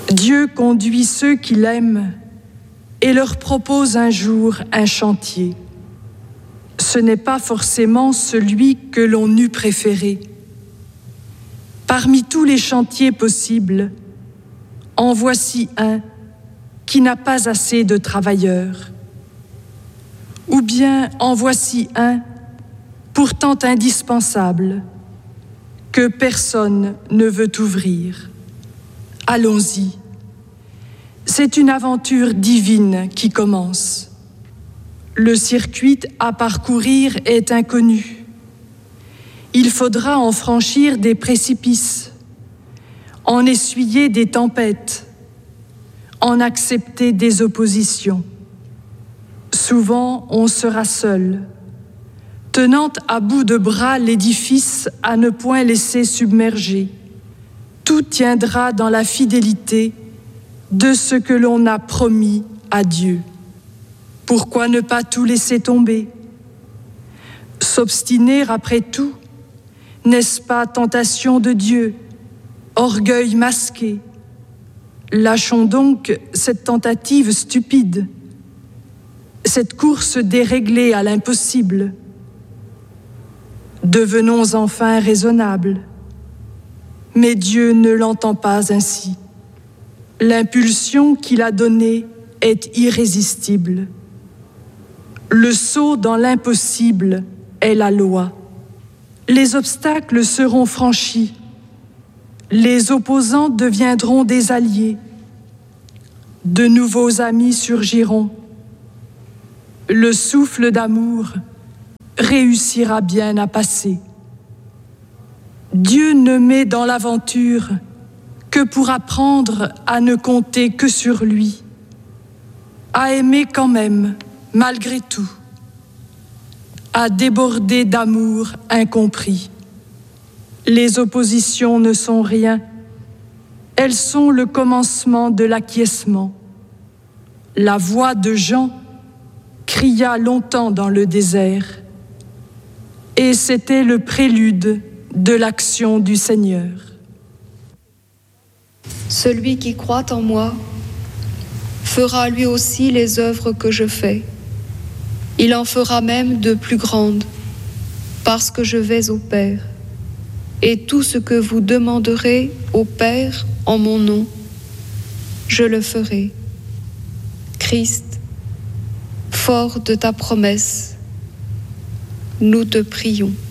Dieu conduit ceux qu'il aime et leur propose un jour un chantier. Ce n'est pas forcément celui que l'on eût préféré. Parmi tous les chantiers possibles, en voici un qui n'a pas assez de travailleurs. Ou bien en voici un, pourtant indispensable, que personne ne veut ouvrir. Allons-y. C'est une aventure divine qui commence. Le circuit à parcourir est inconnu. Il faudra en franchir des précipices, en essuyer des tempêtes, en accepter des oppositions. Souvent, on sera seul, tenant à bout de bras l'édifice à ne point laisser submerger. Tout tiendra dans la fidélité de ce que l'on a promis à Dieu. Pourquoi ne pas tout laisser tomber? S'obstiner après tout, n'est-ce pas tentation de Dieu, orgueil masqué? Lâchons donc cette tentative stupide, cette course déréglée à l'impossible. Devenons enfin raisonnables. Mais Dieu ne l'entend pas ainsi. L'impulsion qu'il a donnée est irrésistible. Le saut dans l'impossible est la loi. Les obstacles seront franchis. Les opposants deviendront des alliés. De nouveaux amis surgiront. Le souffle d'amour réussira bien à passer. Dieu ne met dans l'aventure que pour apprendre à ne compter que sur lui, à aimer quand même, malgré tout, à déborder d'amour incompris. Les oppositions ne sont rien, elles sont le commencement de l'acquiescement. La voix de Jean cria longtemps dans le désert, et c'était le prélude de l'action du Seigneur. Celui qui croit en moi fera lui aussi les œuvres que je fais. Il en fera même de plus grandes, parce que je vais au Père. Et tout ce que vous demanderez au Père en mon nom, je le ferai. Christ, fort de ta promesse, nous te prions.